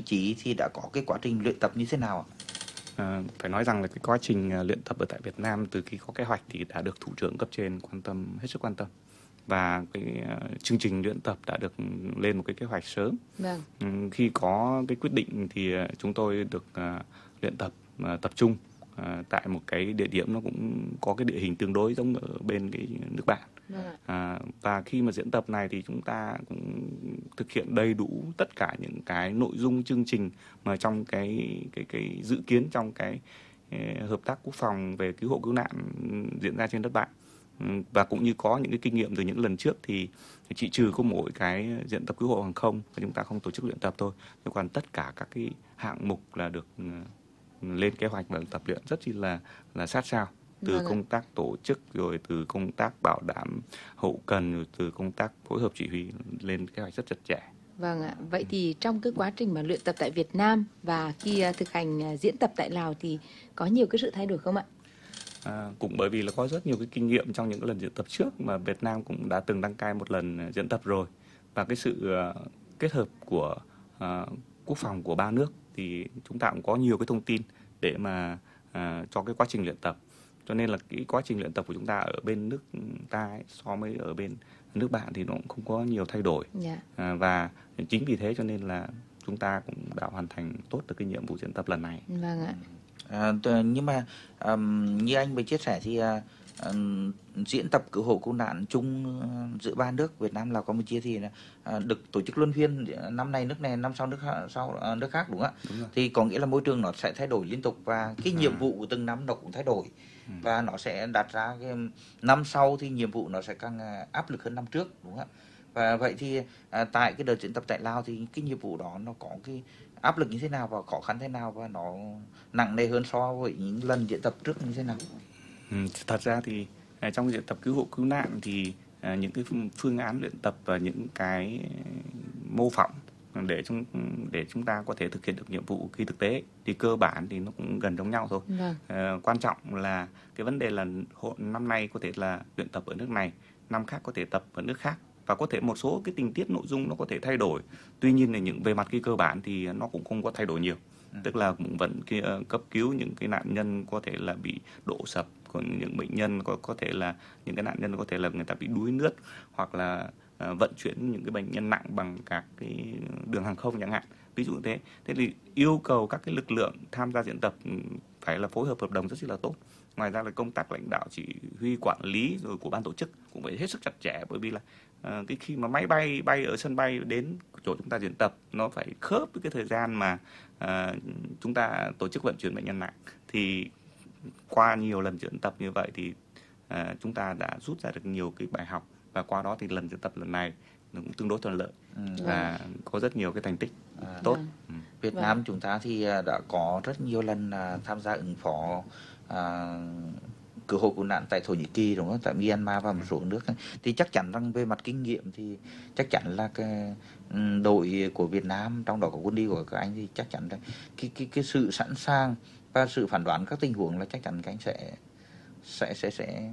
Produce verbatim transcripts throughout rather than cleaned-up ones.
chí thì đã có cái quá trình luyện tập như thế nào ạ? À, phải nói rằng là cái quá trình à, luyện tập ở tại Việt Nam từ khi có kế hoạch thì đã được thủ trưởng cấp trên quan tâm, hết sức quan tâm, và cái à, chương trình luyện tập đã được lên một cái kế hoạch sớm. Vâng. Ừ, khi có cái quyết định thì à, chúng tôi được à, luyện tập à, tập trung à, tại một cái địa điểm nó cũng có cái địa hình tương đối giống ở bên cái nước bạn. Vâng ạ. À, và khi mà diễn tập này thì chúng ta cũng thực hiện đầy đủ tất cả những cái nội dung chương trình mà trong cái cái cái dự kiến trong cái eh, hợp tác quốc phòng về cứu hộ cứu nạn diễn ra trên đất bạn. Ừ, và cũng như có những cái kinh nghiệm từ những lần trước thì chỉ trừ có mỗi cái diễn tập cứu hộ hàng không và chúng ta không tổ chức luyện tập thôi, nhưng còn tất cả các cái hạng mục là được ừ, lên kế hoạch và tập luyện rất chi là là sát sao, từ Vâng ạ. công tác tổ chức, rồi từ công tác bảo đảm hậu cần, rồi từ công tác phối hợp chỉ huy lên kế hoạch rất chặt chẽ. Vâng ạ. Vậy thì trong cái quá trình mà luyện tập tại Việt Nam và khi à, thực hành à, diễn tập tại Lào thì có nhiều cái sự thay đổi không ạ? À, cũng bởi vì là có rất nhiều cái kinh nghiệm trong những cái lần diễn tập trước mà Việt Nam cũng đã từng đăng cai một lần diễn tập rồi, và cái sự uh, kết hợp của uh, quốc phòng của ba nước thì chúng ta cũng có nhiều cái thông tin để mà uh, cho cái quá trình luyện tập, cho nên là cái quá trình luyện tập của chúng ta ở bên nước ta ấy, so với ở bên nước bạn thì nó cũng không có nhiều thay đổi. Dạ. À, và chính vì thế cho nên là chúng ta cũng đã hoàn thành tốt được cái nhiệm vụ diễn tập lần này. Vâng ạ. À, t- nhưng mà um, như anh vừa chia sẻ thì uh, um, diễn tập cứu hộ cứu nạn chung uh, giữa ba nước Việt Nam, Lào, Campuchia thì uh, được tổ chức luân phiên, năm này nước này, năm sau nước khác, sau uh, nước khác đúng không ạ? Đúng rồi. Thì có nghĩa là môi trường nó sẽ thay đổi liên tục và cái À. nhiệm vụ của từng năm nó cũng thay đổi. Ừ. Và nó sẽ đặt ra cái năm sau thì nhiệm vụ nó sẽ càng uh, áp lực hơn năm trước đúng không ạ? Và vậy thì à, tại cái đợt diễn tập tại Lào thì cái nhiệm vụ đó nó có cái áp lực như thế nào và khó khăn thế nào và nó nặng nề hơn so với những lần diễn tập trước như thế nào? Ừ, thật ra thì à, trong diễn tập cứu hộ cứu nạn thì à, những cái phương án luyện tập và những cái mô phỏng để chúng để chúng ta có thể thực hiện được nhiệm vụ khi thực tế thì cơ bản thì nó cũng gần giống nhau thôi. Vâng. À, quan trọng là cái vấn đề là hộ, năm nay có thể là luyện tập ở nước này, năm khác có thể tập ở nước khác, và có thể một số cái tình tiết nội dung nó có thể thay đổi. Tuy nhiên là những về mặt cái cơ bản thì nó cũng không có thay đổi nhiều. Ừ. Tức là cũng vẫn kia, cấp cứu những cái nạn nhân có thể là bị đổ sập, còn những bệnh nhân có có thể là những cái nạn nhân có thể là người ta bị đuối nước, hoặc là uh, vận chuyển những cái bệnh nhân nặng bằng các cái đường hàng không chẳng hạn. Ví dụ như thế. Thế thì yêu cầu các cái lực lượng tham gia diễn tập phải là phối hợp hợp đồng rất là tốt. Ngoài ra là công tác lãnh đạo chỉ huy quản lý rồi của ban tổ chức cũng phải hết sức chặt chẽ, bởi vì là uh, cái khi mà máy bay bay ở sân bay đến chỗ chúng ta diễn tập nó phải khớp với cái thời gian mà uh, chúng ta tổ chức vận chuyển bệnh nhân nặng. Thì qua nhiều lần diễn tập như vậy thì uh, chúng ta đã rút ra được nhiều cái bài học, và qua đó thì lần diễn tập lần này nó cũng tương đối thuận lợi. Ừ. Và có rất nhiều cái thành tích à, tốt. Vâng. Ừ. Việt Vâng. Nam chúng ta thì đã có rất nhiều lần tham gia ứng phó à, cứu hộ cứu nạn tại Thổ Nhĩ Kỳ đúng không? Tại Myanmar và một số nước, thì chắc chắn rằng về mặt kinh nghiệm thì chắc chắn là cái đội của Việt Nam, trong đó có quân đi của các anh, thì chắc chắn là cái cái cái sự sẵn sàng và sự phán đoán các tình huống là chắc chắn các anh sẽ sẽ sẽ sẽ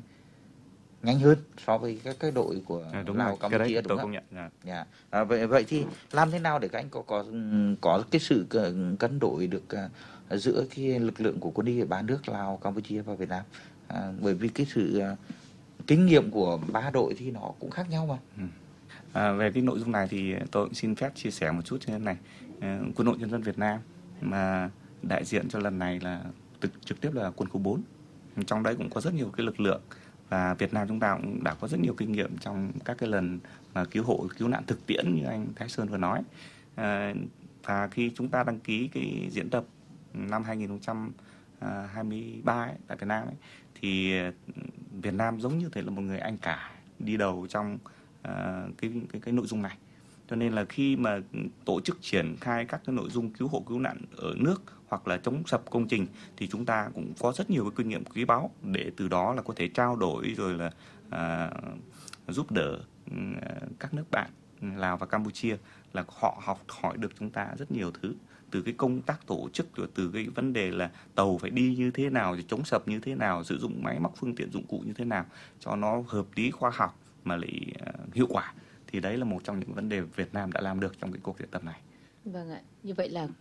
nhanh hơn so với các cái đội của à, Lào, Campuchia đúng không? À. Yeah. À, vậy vậy thì làm thế nào để các anh có có có cái sự cân đối được uh, giữa cái lực lượng của quân y ở ba nước Lào, Campuchia và Việt Nam? À, bởi vì cái sự uh, kinh nghiệm của ba đội thì nó cũng khác nhau mà. Ừ. À, về cái nội dung này thì tôi cũng xin phép chia sẻ một chút như thế này. À, Quân đội Nhân dân Việt Nam mà đại diện cho lần này là trực, trực tiếp là quân khu bốn. Trong đấy cũng có rất nhiều cái lực lượng, và Việt Nam chúng ta cũng đã có rất nhiều kinh nghiệm trong các cái lần mà cứu hộ cứu nạn thực tiễn như anh Thái Sơn vừa nói. À, và khi chúng ta đăng ký cái diễn tập năm hai không hai ba ấy, tại Việt Nam ấy, thì Việt Nam giống như thế là một người anh cả đi đầu trong uh, cái, cái cái nội dung này. Cho nên là khi mà tổ chức triển khai các cái nội dung cứu hộ cứu nạn ở nước hoặc là chống sập công trình thì chúng ta cũng có rất nhiều cái kinh nghiệm quý báu để từ đó là có thể trao đổi rồi là uh, giúp đỡ uh, các nước bạn Lào và Campuchia, là họ học hỏi được chúng ta rất nhiều thứ, từ cái công tác tổ chức, rồi từ cái vấn đề là tàu phải đi như thế nào, rồi chống sập như thế nào, sử dụng máy móc phương tiện dụng cụ như thế nào cho nó hợp lý, khoa học mà lại uh, hiệu quả. Thì đấy là một trong những vấn đề Việt Nam đã làm được trong cái cuộc diễn tập này. Vâng ạ, như vậy là